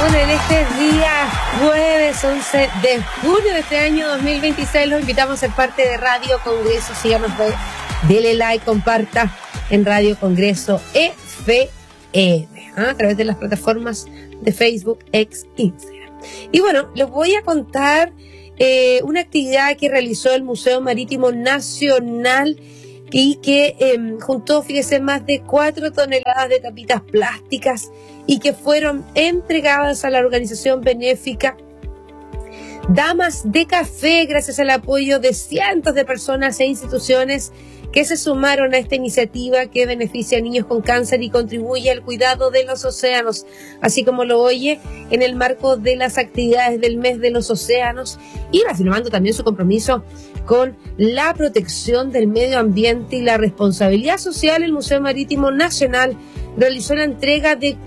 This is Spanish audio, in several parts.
Bueno, en este día, jueves 11 de junio de este año 2026, los invitamos a ser parte de Radio Congreso. Síganos, dele like, comparta en Radio Congreso FM, a través de las plataformas de Facebook, X, Instagram. Y bueno, les voy a contar una actividad que realizó el Museo Marítimo Nacional y que juntó, fíjese, más de 4 toneladas de tapitas plásticas y que fueron entregadas a la organización benéfica Damas de Café, gracias al apoyo de cientos de personas e instituciones que se sumaron a esta iniciativa que beneficia a niños con cáncer y contribuye al cuidado de los océanos, así como lo oye, en el marco de las actividades del mes de los océanos, y reafirmando también su compromiso con la protección del medio ambiente y la responsabilidad social. El Museo Marítimo Nacional realizó la entrega de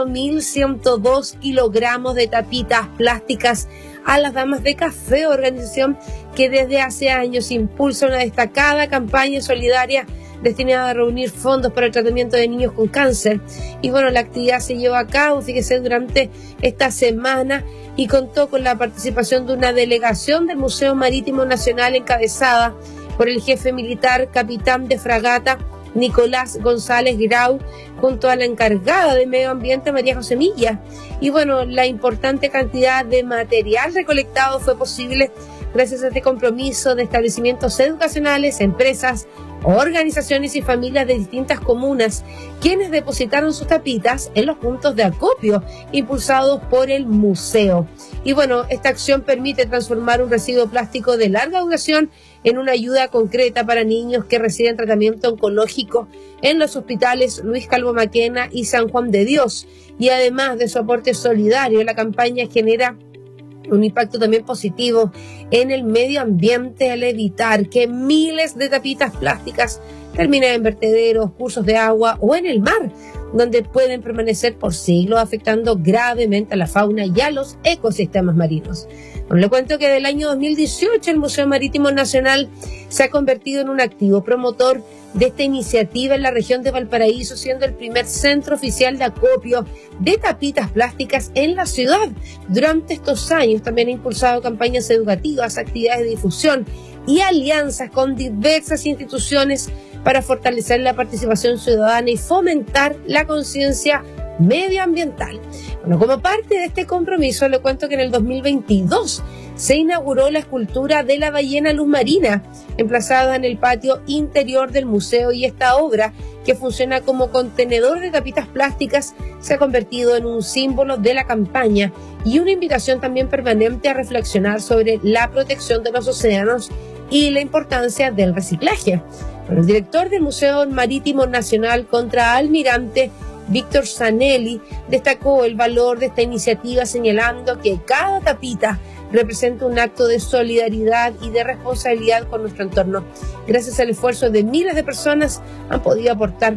4.102 kilogramos de tapitas plásticas a las Damas de Café, organización que desde hace años impulsa una destacada campaña solidaria destinada a reunir fondos para el tratamiento de niños con cáncer. Y bueno, la actividad se llevó a cabo, fíjese, durante esta semana y contó con la participación de una delegación del Museo Marítimo Nacional encabezada por el jefe militar, capitán de fragata Nicolás González Grau, junto a la encargada de Medio Ambiente, María José Milla. Y bueno, la importante cantidad de material recolectado fue posible gracias a este compromiso de establecimientos educacionales, empresas, organizaciones y familias de distintas comunas, quienes depositaron sus tapitas en los puntos de acopio impulsados por el museo. Y bueno, esta acción permite transformar un residuo plástico de larga duración en una ayuda concreta para niños que reciben tratamiento oncológico en los hospitales Luis Calvo Maquena y San Juan de Dios. Y además de su aporte solidario, la campaña genera un impacto también positivo en el medio ambiente al evitar que miles de tapitas plásticas terminen en vertederos, cursos de agua o en el mar, donde pueden permanecer por siglos, afectando gravemente a la fauna y a los ecosistemas marinos. Bueno, le cuento que del año 2018 el Museo Marítimo Nacional se ha convertido en un activo promotor de esta iniciativa en la región de Valparaíso, siendo el primer centro oficial de acopio de tapitas plásticas en la ciudad. Durante estos años también ha impulsado campañas educativas, actividades de difusión y alianzas con diversas instituciones para fortalecer la participación ciudadana y fomentar la conciencia medioambiental. Bueno, como parte de este compromiso, le cuento que en el 2022 se inauguró la escultura de la ballena luz marina, emplazada en el patio interior del museo, y esta obra, que funciona como contenedor de tapitas plásticas, se ha convertido en un símbolo de la campaña y una invitación también permanente a reflexionar sobre la protección de los océanos y la importancia del reciclaje. Bueno, el director del Museo Marítimo Nacional, contraalmirante Víctor Zanelli, destacó el valor de esta iniciativa, señalando que cada tapita representa un acto de solidaridad y de responsabilidad con nuestro entorno. Gracias al esfuerzo de miles de personas han podido aportar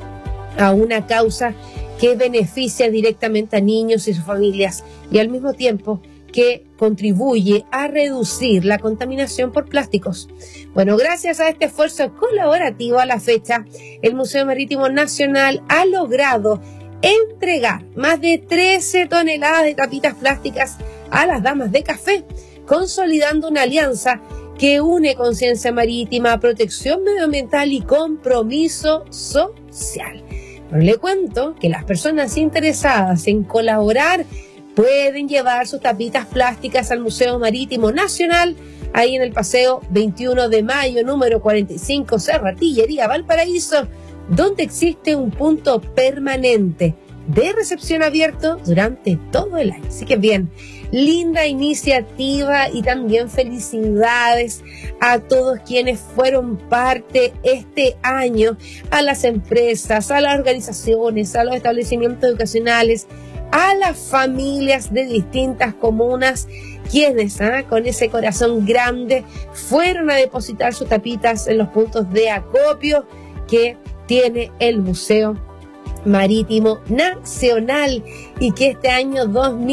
a una causa que beneficia directamente a niños y sus familias, y al mismo tiempo que contribuye a reducir la contaminación por plásticos. Bueno, gracias a este esfuerzo colaborativo, a la fecha, el Museo Marítimo Nacional ha logrado entregar más de 13 toneladas de tapitas plásticas a las Damas de Café, consolidando una alianza que une conciencia marítima, protección medioambiental y compromiso social. Bueno, le cuento que las personas interesadas en colaborar pueden llevar sus tapitas plásticas al Museo Marítimo Nacional, ahí en el Paseo 21 de Mayo, número 45, Cerratillería, Valparaíso, donde existe un punto permanente de recepción abierto durante todo el año. Así que bien, linda iniciativa, y también felicidades a todos quienes fueron parte este año, a las empresas, a las organizaciones, a los establecimientos educacionales, a las familias de distintas comunas, quienes con ese corazón grande fueron a depositar sus tapitas en los puntos de acopio que tiene el Museo Marítimo Nacional, y que este año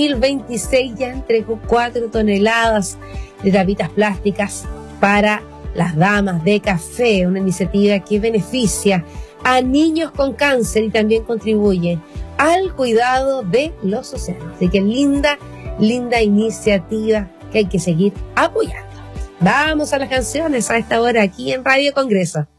2026 ya entregó 4 toneladas de tapitas plásticas para las Damas de Café, una iniciativa que beneficia a niños con cáncer y también contribuye al cuidado de los océanos. Así que linda iniciativa que hay que seguir apoyando. Vamos a las canciones a esta hora aquí en Radio Congreso.